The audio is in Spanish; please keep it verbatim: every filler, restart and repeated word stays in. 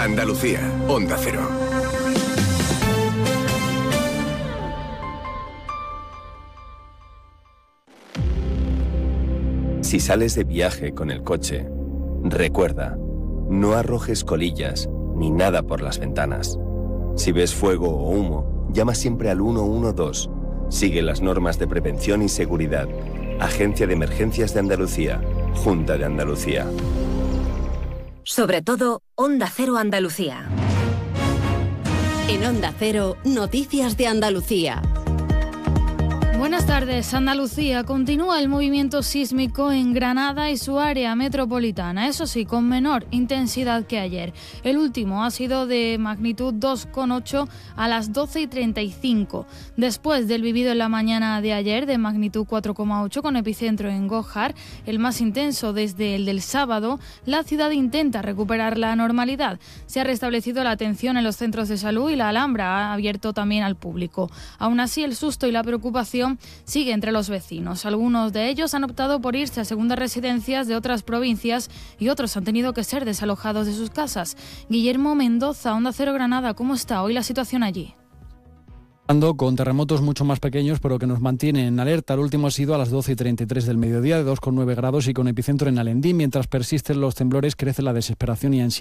Andalucía, Onda Cero. Si sales de viaje con el coche, recuerda, no arrojes colillas ni nada por las ventanas. Si ves fuego o humo, llama siempre al uno uno dos. Sigue las normas de prevención y seguridad. Agencia de Emergencias de Andalucía, Junta de Andalucía. Sobre todo, Onda Cero Andalucía. En Onda Cero, Noticias de Andalucía. Buenas tardes. Andalucía. Continúa el movimiento sísmico en Granada y su área metropolitana, eso sí, con menor intensidad que ayer. El último ha sido de magnitud dos coma ocho a las doce y treinta y cinco. Después del vivido en la mañana de ayer, de magnitud cuatro coma ocho, con epicentro en Gójar, el más intenso desde el del sábado, la ciudad intenta recuperar la normalidad. Se ha restablecido la atención en los centros de salud y la Alhambra ha abierto también al público. Aún así, el susto y la preocupación sigue entre los vecinos. Algunos de ellos han optado por irse a segundas residencias de otras provincias y otros han tenido que ser desalojados de sus casas. Guillermo Mendoza, Onda Cero Granada, ¿cómo está hoy la situación allí? Con terremotos mucho más pequeños, pero que nos mantienen en alerta. El último ha sido a las doce y treinta y tres del mediodía, de dos coma nueve grados y con epicentro en Alendín. Mientras persisten los temblores, crece la desesperación y ansiedad